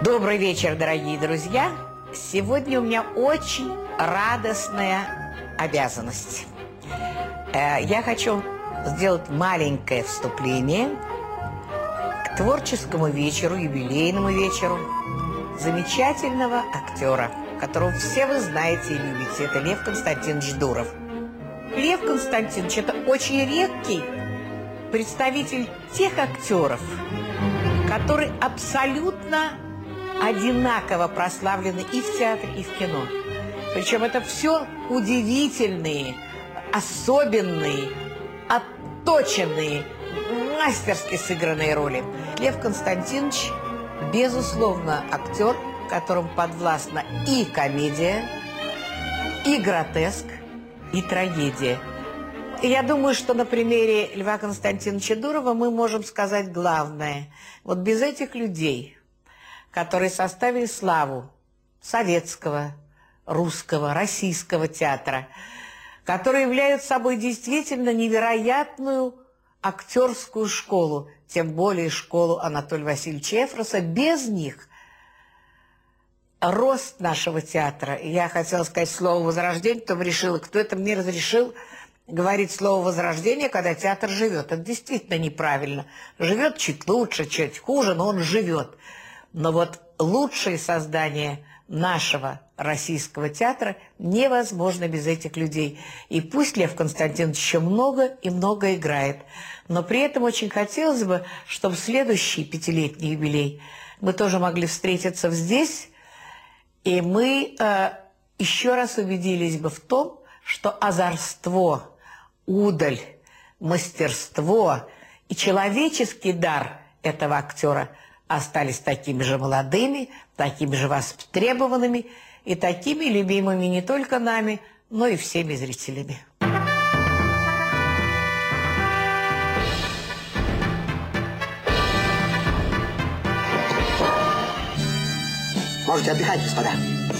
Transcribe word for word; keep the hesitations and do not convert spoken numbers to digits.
Добрый вечер, дорогие друзья! Сегодня у меня очень радостная обязанность. Я хочу сделать маленькое вступление к творческому вечеру, юбилейному вечеру замечательного актера, которого все вы знаете и любите. Это Лев Константинович Дуров. Лев Константинович – это очень редкий представитель тех актеров, которые абсолютно одинаково прославлены и в театре, и в кино. Причем это все удивительные, особенные, отточенные, мастерски сыгранные роли. Лев Константинович, безусловно, актер, которому подвластна и комедия, и гротеск, и трагедия. И я думаю, что на примере Льва Константиновича Дурова мы можем сказать главное. Вот без этих людей, которые составили славу советского, русского, российского театра, которые являются собой действительно невероятную актерскую школу, тем более школу Анатолия Васильевича Эфроса, без них рост нашего театра. Я хотела сказать слово «возрождение», потом решила, кто это мне разрешил говорить слово «возрождение», когда театр живет. Это действительно неправильно. Живет чуть лучше, чуть хуже, но он живет. Но вот лучшие создания нашего российского театра невозможно без этих людей. И пусть Лев Константинович еще много и много играет, но при этом очень хотелось бы, чтобы в следующий пятилетний юбилей мы тоже могли встретиться здесь, и мы э, еще раз убедились бы в том, что озорство, удаль, мастерство и человеческий дар этого актера остались такими же молодыми, такими же востребованными и такими любимыми не только нами, но и всеми зрителями. Можете отдыхать, господа.